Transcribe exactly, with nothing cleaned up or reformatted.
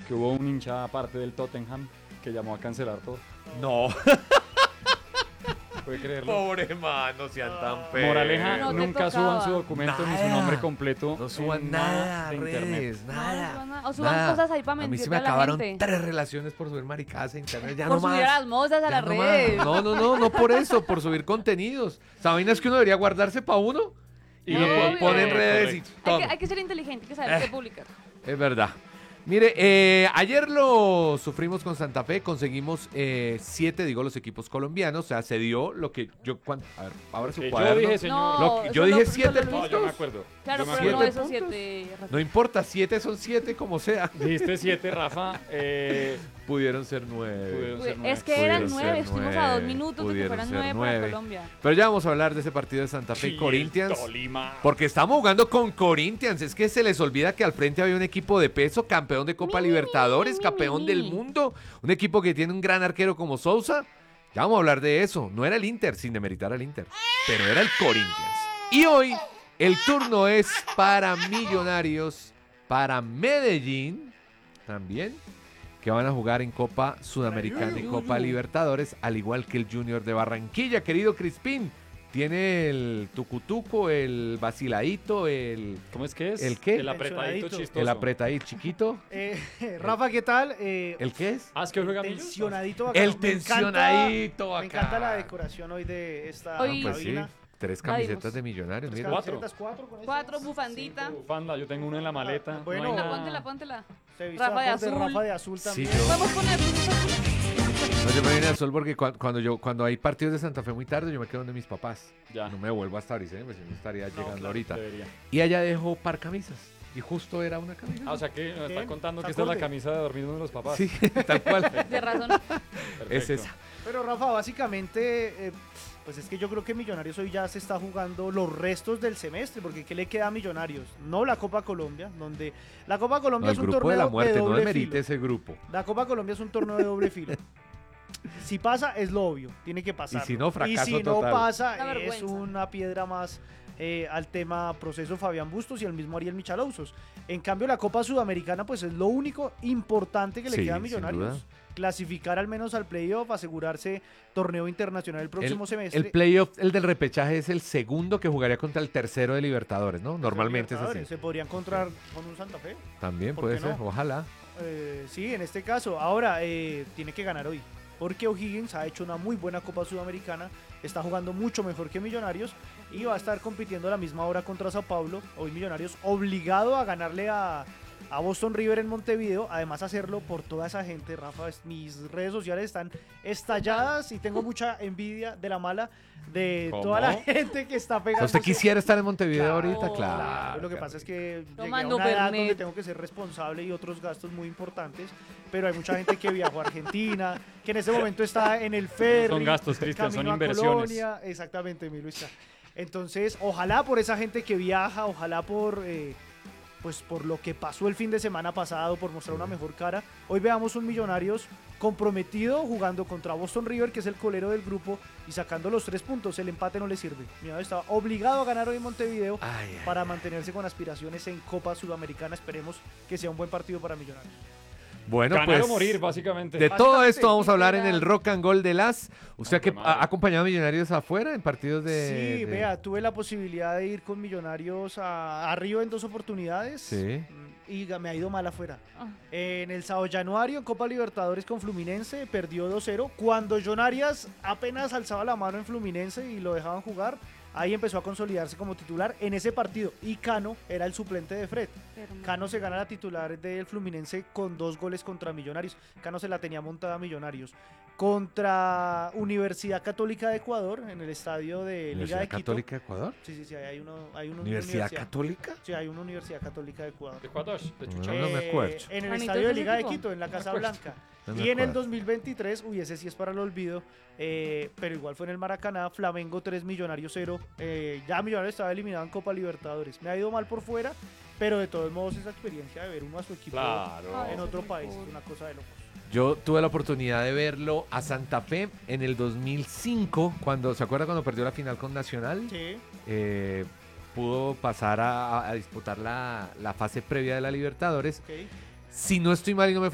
que hubo un hincha aparte del Tottenham que llamó a cancelar todo. No. ¿Puede creerlo? Pobre man, no sean tan feos. Moraleja, No te nunca tocaba. suban su documento ni su Nada. nombre completo. No suban en nada, de redes, internet. nada. No, no suban nada. O suban nada. cosas ahí pa' A mí mentirle sí me a la acabaron gente. tres relaciones por subir maricadas a internet. Ya Por no subir más. a las mozas a Ya las no más. redes. No, no, no, no por eso, por subir contenidos. ¿Saben es que uno debería guardarse para uno? Y No, lo po- obvio. pone en redes y Correcto. todo. Hay que, hay que ser inteligente, hay que saber Eh. qué publicar. Es verdad. Mire, eh, ayer lo sufrimos con Santa Fe, conseguimos eh, siete, digo, los equipos colombianos, o sea, se dio lo que yo, cuan- a ver, ahora su Que cuaderno. yo dije, señor. No, Lo que- yo eso dije lo- siete eso lo No, puntos. yo me acuerdo. Claro, Yo me pero no Siete esos puntos. siete. No importa, siete son siete, como sea. Dijiste siete, Rafa. Eh, Pudieron ser nueve. Pudieron ser Pues, nueve. es que eran Pudieron nueve, ser estuvimos nueve, a dos minutos de que pudieron fueran ser nueve nueve. para Colombia. Pero ya vamos a hablar de ese partido de Santa Fe y el Corinthians. Tolima. Porque estamos jugando con Corinthians. Es que se les olvida que al frente había un equipo de peso, campeón de Copa Mi, mi, Libertadores, mi, mi, campeón mi, del mi. mundo. Un equipo que tiene un gran arquero como Sousa. Ya vamos a hablar de eso. No era el Inter, sin demeritar al Inter. Pero era el Corinthians. Y hoy el turno es para Millonarios, para Medellín también, que van a jugar en Copa Sudamericana y Copa Libertadores, al igual que el Junior de Barranquilla. Querido Crispín, tiene el tucutuco, el vaciladito, el, ¿Cómo es que es? ¿El qué? El apretadito Tensionadito. chistoso. el apretadito chiquito. Eh, Rafa, ¿qué tal? Eh, ¿El qué es? Ah, es que juega Millos. tensionadito bacano. El Me encanta- tensionadito Me encanta la acá. decoración hoy de esta Hoy- Pues sí, cabina. tres La camisetas dimos. de Millonarios. Tres Mira. Cuatro. camisetas, cuatro con eso. Cuatro, bufandita. Bufanda, yo tengo una en la maleta. Ah, bueno. no hay Póntela, nada. póntela, póntela. Se viste Rafa de acorde azul. Rafa de azul Sí, también. yo- Podemos poner No, yo me vine al sol porque cua- cuando yo cuando hay partidos de Santa Fe muy tarde, yo me quedo donde mis papás. Ya. No me vuelvo hasta ahorita, pues no estaría llegando claro, ahorita. Debería. Y allá dejo par camisas. Y justo era una camisa. Ah, o sea que nos está Bien, contando que está esta es la acorde. camisa de dormir de uno de los papás. Sí, tal cual. de razón. Perfecto. Es esa. Pero Rafa, básicamente, eh, pues es que yo creo que Millonarios hoy ya se está jugando los restos del semestre, porque ¿qué le queda a Millonarios? No la Copa Colombia, donde la Copa No, Colombia el es un grupo torneo de la muerte, de no doble demerite filo. ese grupo. La Copa Colombia es un torneo de doble filo. Si pasa, es lo obvio, tiene que pasar. Y si no, fracaso Y si no total. pasa, Una es vergüenza. una piedra más eh, al tema proceso Fabián Bustos y el mismo Ariel Michalousos. En cambio, la Copa Sudamericana, pues es lo único importante que le Sí, queda a sin Millonarios. duda. Clasificar al menos al playoff, asegurarse torneo internacional el próximo El, semestre. el playoff, el del repechaje, es el segundo que jugaría contra el tercero de Libertadores, ¿no? Normalmente es Libertadores. así. Se podría encontrar con un Santa Fe. También ¿por puede qué ser, no? ojalá. Eh, sí, en este caso. Ahora, eh, tiene que ganar hoy. Porque O'Higgins ha hecho una muy buena Copa Sudamericana. Está jugando mucho mejor que Millonarios. Y va a estar compitiendo a la misma hora contra Sao Paulo. Hoy Millonarios obligado a ganarle a, a Boston River en Montevideo. Además, hacerlo por toda esa gente. Rafa, es- mis redes sociales están estalladas. Y tengo mucha envidia de la mala de ¿Cómo? toda la gente que está O sea, pegando. ¿usted quisiera estar en Montevideo Claro, ahorita? Claro. Lo que pasa es que llegué a Tomando una edad Fernet. donde tengo que ser responsable y otros gastos muy importantes, pero hay mucha gente que viajó a Argentina, que en este momento está en el ferry. Son gastos, Cristian, son camino a inversiones. Colonia. Exactamente, mi Luisa. Entonces, ojalá por esa gente que viaja, ojalá por... eh, pues por lo que pasó el fin de semana pasado, por mostrar una mejor cara. Hoy veamos un Millonarios comprometido jugando contra Boston River, que es el colero del grupo, y sacando los tres puntos. El empate no le sirve. Millonarios estaba obligado a ganar hoy en Montevideo Ay, ay, para mantenerse con aspiraciones en Copa Sudamericana. Esperemos que sea un buen partido para Millonarios. Bueno, Ganar pues o morir, básicamente. de todo Básicamente, esto vamos a hablar en el literal. Rock and Gold de las. ¿Usted No, que qué madre. ha acompañado a Millonarios afuera en partidos de...? sí, de- vea, tuve la posibilidad de ir con Millonarios a, a Río en dos oportunidades. Sí. mm, Y ga- me ha ido mal afuera. Ah. En el Sao Januario, en Copa Libertadores con Fluminense, perdió dos cero. Cuando John Arias apenas alzaba la mano en Fluminense y lo dejaban jugar, ahí empezó a consolidarse como titular en ese partido. Y Cano era el suplente de Fred. Cano se gana la titular del Fluminense con dos goles contra Millonarios. Cano se la tenía montada a Millonarios. Contra Universidad Católica de Ecuador, en el estadio de Liga Universidad de Quito. Católica de Ecuador. Sí, sí, sí, hay, uno, hay una ¿Universidad Católica? Sí, hay una Universidad Católica de Ecuador. Ecuador, de Chucha. No, no me Eh, acuerdo. En el Juanito, estadio de ¿ese Liga de equipo? Quito, en la Casa acuerdo. Blanca. No me Y en el acuerdo. dos mil veintitrés, uy, ese sí es para el olvido, eh, pero igual fue en el Maracaná, Flamengo tres, Millonarios cero. Eh, ya Millonarios estaba eliminado en Copa Libertadores. Me ha ido mal por fuera, pero de todos modos esa experiencia de ver uno a su equipo Claro. en otro Qué país mejor. es una cosa de locos. Yo tuve la oportunidad de verlo a Santa Fe en el dos mil cinco, cuando, ¿se acuerda cuando perdió la final con Nacional? Sí. Eh, pudo pasar a, a disputar la, la fase previa de la Libertadores. Ok. Si no estoy mal y no me